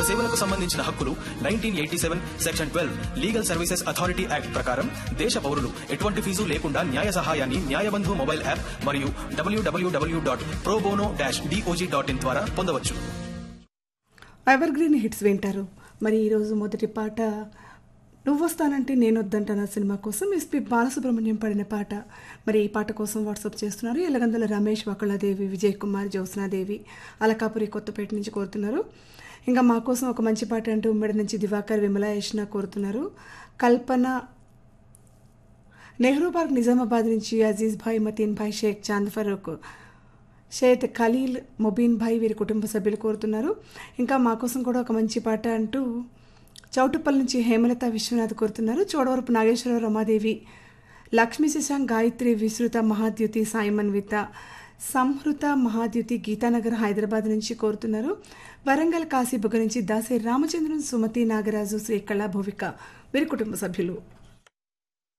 సేవలకు సంబంధించిన హక్కులు 1987 section 12 legal services authority act ప్రకారం దేశ పౌరులు ఎటువంటి ఫీజు లేకుండా న్యాయ సహాయాన్ని న్యాయబంధు మొబైల్ యాప్ మరియు www.probono-dog.in ద్వారా పొందవచ్చు. ఎవర్ గ్రీన్ హిట్స్ వింటారు. మరి ఈరోజు మొదటి పాట నువ్వొస్తానంటే నేను వద్దంటానా సినిమా కోసం ఎస్పి బాలసుబ్రహ్మణ్యం పాడిన పాట. మరి ఈ పాట కోసం వాట్సాప్ చేస్తున్నారు ఎలగందుల రమేష్, వకుళాదేవి, విజయ్ కుమార్, జ్యోత్స్నాదేవి అలకాపురి కొత్తపేట నుంచి కోరుతున్నారు. ఇంకా మా కోసం ఒక మంచి పాట అంటూ ఉమ్మడి నుంచి దివాకర్, విమలా, యష్ణ కోరుతున్నారు. కల్పన నెహ్రూ పార్క్ నిజామాబాద్ నుంచి అజీజ్ భాయ్, మతీన్ భాయ్, షేక్ చాంద్ ఫరూక్, షేత్ ఖలీల్, ముబీన్ భాయ్ వీరి కుటుంబ సభ్యులు కోరుతున్నారు. ఇంకా మా కోసం కూడా ఒక మంచి పాట అంటూ చౌటుప్పల్ నుంచి హేమలత విశ్వనాథ్ కోరుతున్నారు. చోడవరపు నాగేశ్వరరావు, రమాదేవి, లక్ష్మీ శశాంక్, గాయత్రి, విశ్రుత, మహాద్యుతి, సాయిమన్విత, సంహృత, మహాద్యుతి గీతానగర్ హైదరాబాద్ నుంచి కోరుతున్నారు. వరంగల్ కాశీబుగ్గ నుంచి దాసే రామచంద్రన్, సుమతి, నాగరాజు, శ్రీకళ, భువిక వీరి కుటుంబ సభ్యులు.